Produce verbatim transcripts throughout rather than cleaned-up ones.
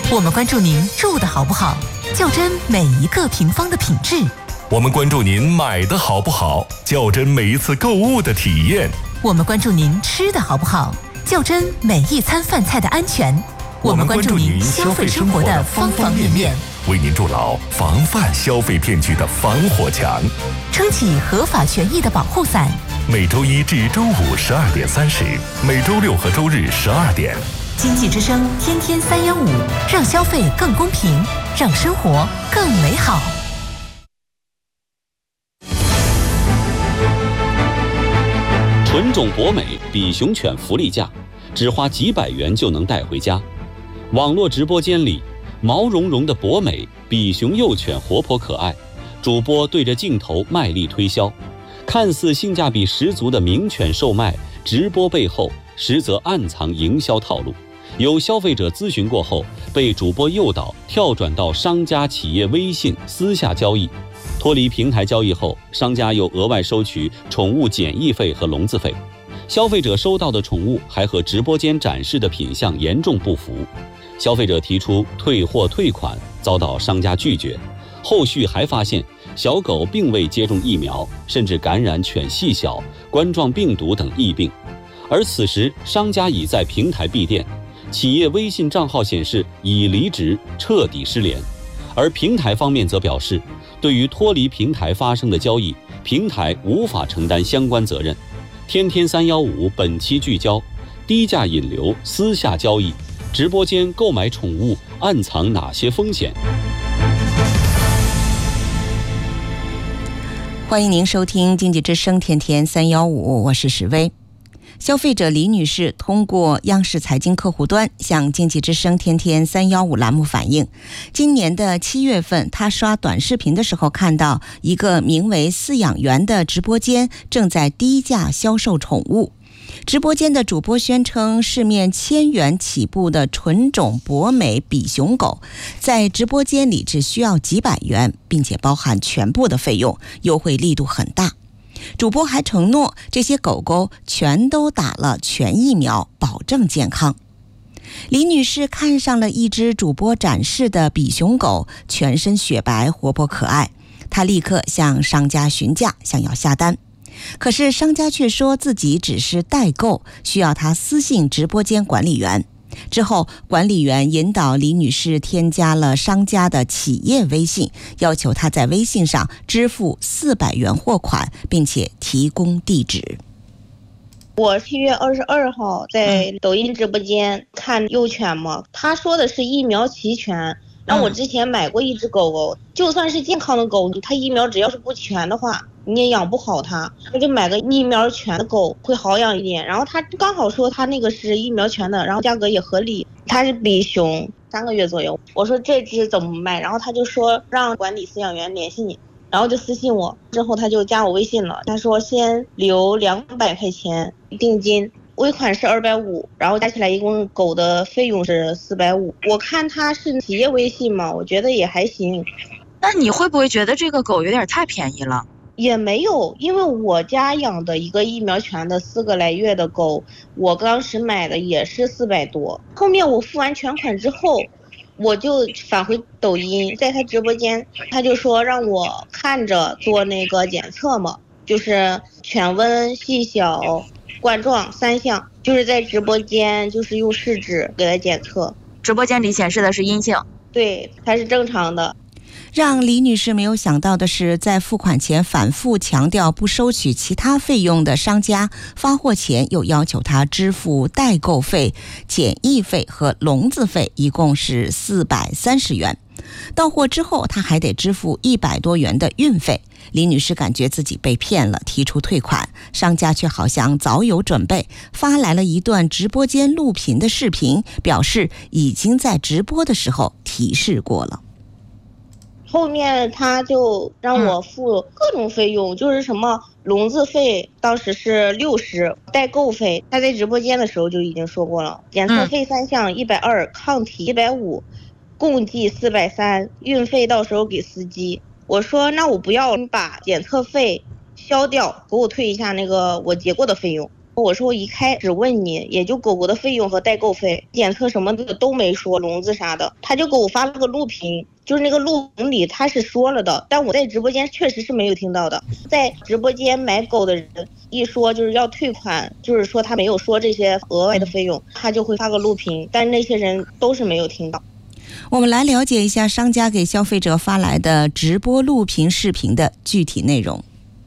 我们关注您住的好不好，较真每一个平方的品质。 我们关注您买的好不好，较真每一次购物的体验。 我们关注您吃的好不好，较真每一餐饭菜的安全。我们关注您消费生活的方方面面， 为您筑牢防范消费骗局的防火墙， 撑起合法权益的保护伞。 每周一至周五十二点三十，每周六和周日十二点。 经济之声天天三幺五，让消费更公平，让生活更美好。 纯种博美比熊犬福利价，只花几百元就能带回家。网络直播间里，毛茸茸的博美比熊幼犬活泼可爱，主播对着镜头卖力推销，看似性价比十足的名犬售卖，直播背后实则暗藏营销套路。有消费者咨询过后，被主播诱导跳转到商家企业微信私下交易，脱离平台交易后，商家又额外收取宠物检疫费和笼子费，消费者收到的宠物还和直播间展示的品相严重不符，消费者提出退货退款，遭到商家拒绝。后续还发现小狗并未接种疫苗，甚至感染犬细小、冠状病毒等疫病，而此时商家已在平台闭店，企业微信账号显示已离职，彻底失联。而平台方面则表示，对于脱离平台发生的交易，平台无法承担相关责任。天天三幺五本期聚焦：低价引流、私下交易，直播间购买宠物暗藏哪些风险？ 欢迎您收听经济之声天天三幺五，我是史薇。消费者李女士通过央视财经客户端向经济之声天天三幺五栏目反映，今年的七月份，她刷短视频的时候看到一个名为饲养员的直播间正在低价销售宠物。直播间的主播宣称，市面千元起步的纯种博美比熊狗，在直播间里只需要几百元，并且包含全部的费用，优惠力度很大。主播还承诺，这些狗狗全都打了全疫苗，保证健康。李女士看上了一只主播展示的比熊狗，全身雪白，活泼可爱。她立刻向商家询价，想要下单。可是商家却说自己只是代购，需要她私信直播间管理员。之后，管理员引导李女士添加了商家的企业微信，要求她在微信上支付四百元货款，并且提供地址。 我七月二十二号在抖音直播间看幼犬嘛，他说的是疫苗齐全。然后我之前买过一只狗狗，就算是健康的狗，它疫苗只要是不全的话，你也养不好它，我就买个疫苗全的狗会好养一点。然后他刚好说他那个是疫苗全的，然后价格也合理，它是比熊三个月左右。我说这只怎么卖，然后他就说让管理饲养员联系你，然后就私信我，之后他就加我微信了，他说先留两百块钱定金，尾款是二百五，然后加起来一共狗的费用是四百五。我看他是企业微信嘛，我觉得也还行。 那你会不会觉得这个狗有点太便宜了？ 也没有，因为我家养的一个疫苗全的四个来月的狗，我当时买的也是四百多。后面我付完全款之后，我就返回抖音，在他直播间，他就说让我看着做那个检测嘛，就是犬温、细小、冠状三项，就是在直播间就是用试纸给他检测， 直播间里显示的是阴性， 对，它是正常的。 让李女士没有想到的是，在付款前反复强调不收取其他费用的商家，发货前又要求她支付代购费、检疫费和笼子费，一共是四百三十元。到货之后，她还得支付一百多元的运费。李女士感觉自己被骗了，提出退款，商家却好像早有准备，发来了一段直播间录屏的视频，表示已经在直播的时候提示过了。 后面他就让我付各种费用，嗯、就是什么笼子费当时是六十，代购费他在直播间的时候就已经说过了，检测费三项一百二，抗体一百五，共计四百三，运费到时候给司机。我说那我不要，你把检测费消掉，给我退一下那个我结过的费用。 我说我一开始问你也就狗狗的费用和代购费，检测什么的都没说，笼子啥的，他就给我发了个录屏，就是那个录屏里他是说了的，但我在直播间确实是没有听到的。在直播间买狗的人一说就是要退款，就是说他没有说这些额外的费用，他就会发个录屏，但那些人都是没有听到。 我们来了解一下商家给消费者发来的直播录屏视频的具体内容。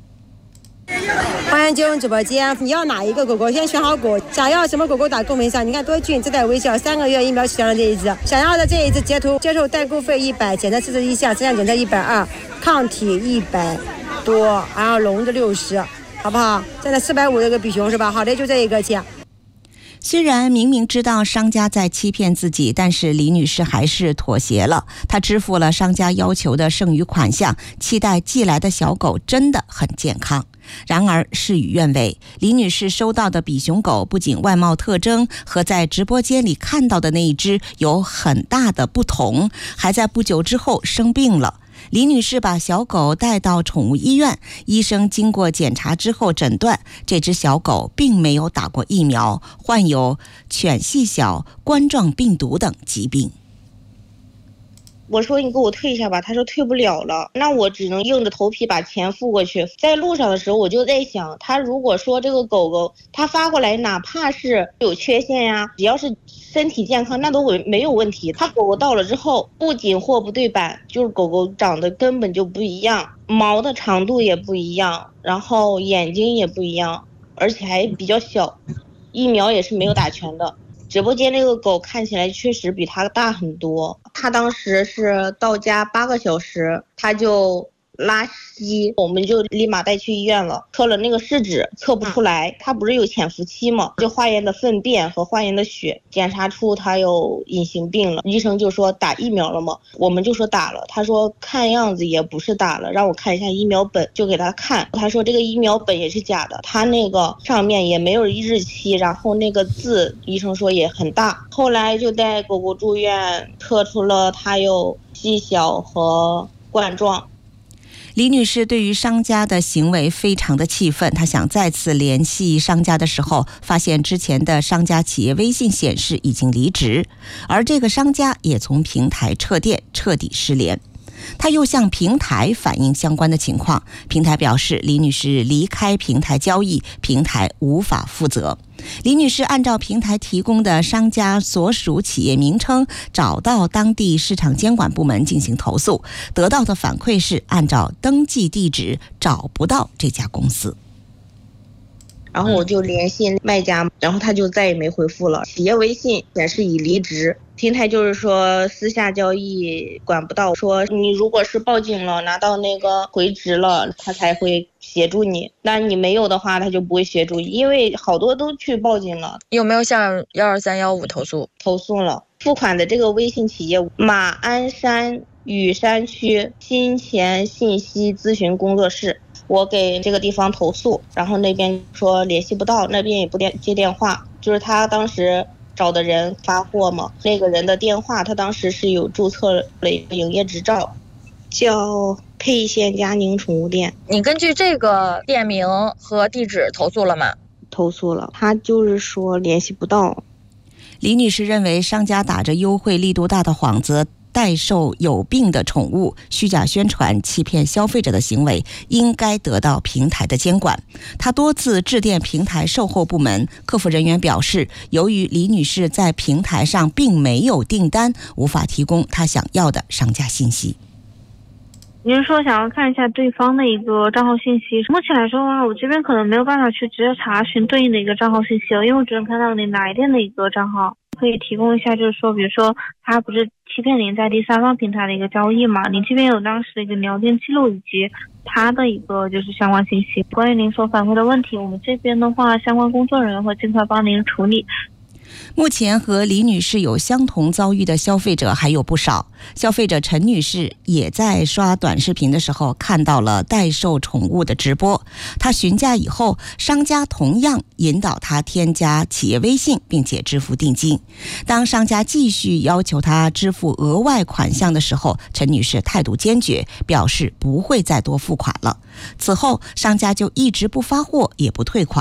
欢迎进入直播间，你要哪一个狗狗先选好狗，想要什么狗狗打公屏上，你看多俊自带微笑，三个月疫苗取向的这一只，想要的这一只截图，接受代购费一百，检测四十一项，身上检测一百二，抗体一百多，然后笼子六十，好不好？现在四百五这个比熊是吧？好的，就这一个钱。 虽然明明知道商家在欺骗自己，但是李女士还是妥协了。她支付了商家要求的剩余款项，期待寄来的小狗真的很健康。然而事与愿违，李女士收到的比熊狗不仅外貌特征和在直播间里看到的那一只有很大的不同，还在不久之后生病了。李女士把小狗带到宠物医院，医生经过检查之后诊断，这只小狗并没有打过疫苗，患有犬细小冠状病毒等疾病。 我说你给我退一下吧，他说退不了了，那我只能硬着头皮把钱付过去。在路上的时候我就在想，他如果说这个狗狗他发过来哪怕是有缺陷呀，只要是身体健康那都没有问题。他狗狗到了之后不仅货不对版，就是狗狗长得根本就不一样，毛的长度也不一样，然后眼睛也不一样，而且还比较小，疫苗也是没有打全的。直播间那个狗看起来确实比它大很多，它当时是到家八个小时，它就拉稀，我们就立马带去医院了，测了那个试纸测不出来，它不是有潜伏期吗？就化验的粪便和化验的血检查出它有隐形病了，医生就说打疫苗了吗？我们就说打了，他说看样子也不是打了，让我看一下疫苗本，就给他看，他说这个疫苗本也是假的，他那个上面也没有日期，然后那个字医生说也很大。后来就带狗狗住院，测出了它有细小和冠状。 李女士对于商家的行为非常的气愤，她想再次联系商家的时候，发现之前的商家企业微信显示已经离职，而这个商家也从平台撤店，彻底失联。她又向平台反映相关的情况，平台表示李女士离开平台交易，平台无法负责。李女士按照平台提供的商家所属企业名称找到当地市场监管部门进行投诉，得到的反馈是按照登记地址找不到这家公司。 然后我就联系卖家，然后他就再也没回复了。企业微信显示已离职，平台就是说私下交易管不到，说你如果是报警了拿到那个回执了，他才会协助你，那你没有的话他就不会协助你，因为好多都去报警了。 有没有向一二三一五投诉？ 投诉了。付款的这个微信企业马鞍山雨山区金钱信息咨询工作室，我给这个地方投诉，然后那边说联系不到，那边也不接电话，就是他当时找的人发货嘛，那个人的电话他当时是有注册了一个营业执照，叫沛县佳宁宠物店。 你根据这个店名和地址投诉了吗？ 投诉了，他就是说联系不到。 李女士认为商家打着优惠力度大的幌子代售有病的宠物，虚假宣传欺骗消费者的行为应该得到平台的监管。她多次致电平台售后部门，客服人员表示，由于李女士在平台上并没有订单，无法提供她想要的商家信息。 您说想要看一下对方的一个账号信息，目前来说的话，我这边可能没有办法去直接查询对应的一个账号信息了，因为我只能看到你来电的一个账号。可以提供一下，就是说比如说他不是欺骗您在第三方平台的一个交易嘛，您这边有当时的一个聊天记录以及他的一个就是相关信息。关于您所反馈的问题，我们这边的话相关工作人员会尽快帮您处理。 目前和李女士有相同遭遇的消费者还有不少。消费者陈女士也在刷短视频的时候看到了代售宠物的直播，她询价以后，商家同样引导她添加企业微信并且支付定金。当商家继续要求她支付额外款项的时候，陈女士态度坚决，表示不会再多付款了。此后商家就一直不发货也不退款。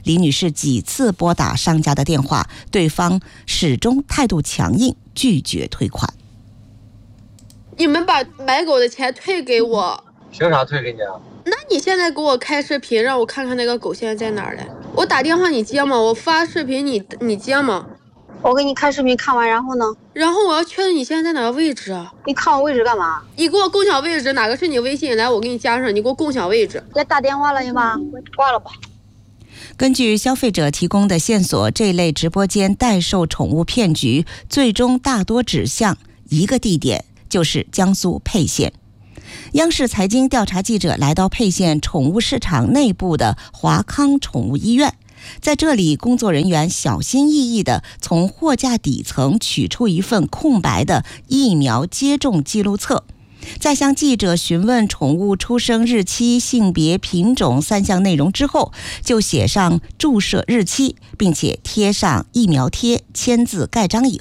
李女士几次拨打商家的电话，对方始终态度强硬，拒绝退款。 你们把买狗的钱退给我。 凭啥退给你啊？ 那你现在给我开视频，让我看看那个狗现在在哪儿嘞？我打电话你接吗？我发视频你你接吗？ 我给你看视频，看完然后呢？ 然后我要确认你现在在哪个位置啊？ 你看我位置干嘛？ 你给我共享位置，哪个是你微信？来，我给你加上，你给我共享位置。 别打电话了，姨妈，挂了吧。 根据消费者提供的线索，这类直播间代售宠物骗局最终大多指向一个地点，就是江苏沛县。央视财经调查记者来到沛县宠物市场内部的华康宠物医院，在这里，工作人员小心翼翼地从货架底层取出一份空白的疫苗接种记录册，在向记者询问宠物出生日期、性别、品种三项内容之后，就写上注射日期，并且贴上疫苗贴，签字盖章以